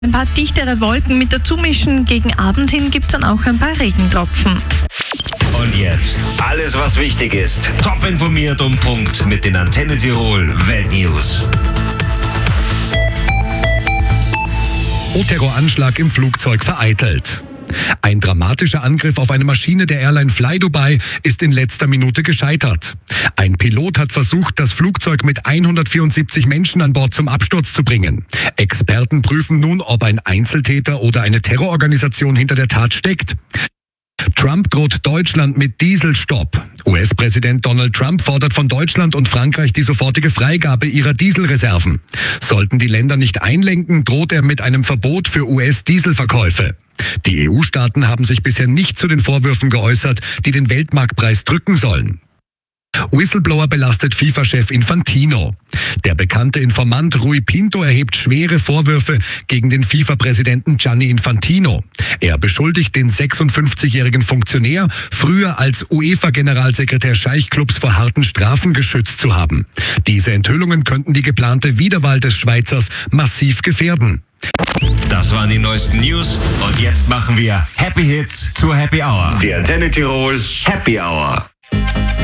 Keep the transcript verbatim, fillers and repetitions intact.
Ein paar dichtere Wolken mit dazu mischen. Gegen Abend hin gibt es dann auch ein paar Regentropfen. Und jetzt alles, was wichtig ist. Top informiert um Punkt mit den Antenne Tirol Weltnews. Terroranschlag im Flugzeug vereitelt. Ein dramatischer Angriff auf eine Maschine der Airline Fly Dubai ist in letzter Minute gescheitert. Ein Pilot hat versucht, das Flugzeug mit hundertvierundsiebzig Menschen an Bord zum Absturz zu bringen. Experten prüfen nun, ob ein Einzeltäter oder eine Terrororganisation hinter der Tat steckt. Trump droht Deutschland mit Dieselstopp. U S-Präsident Donald Trump fordert von Deutschland und Frankreich die sofortige Freigabe ihrer Dieselreserven. Sollten die Länder nicht einlenken, droht er mit einem Verbot für U S-Dieselverkäufe. Die E U-Staaten haben sich bisher nicht zu den Vorwürfen geäußert, die den Weltmarktpreis drücken sollen. Whistleblower belastet FIFA-Chef Infantino. Der bekannte Informant Rui Pinto erhebt schwere Vorwürfe gegen den FIFA-Präsidenten Gianni Infantino. Er beschuldigt den sechsundfünfzigjährigen Funktionär, früher als UEFA-Generalsekretär Scheichklubs vor harten Strafen geschützt zu haben. Diese Enthüllungen könnten die geplante Wiederwahl des Schweizers massiv gefährden. Das waren die neuesten News und jetzt machen wir Happy Hits zur Happy Hour. Die Antenne Tirol Happy Hour.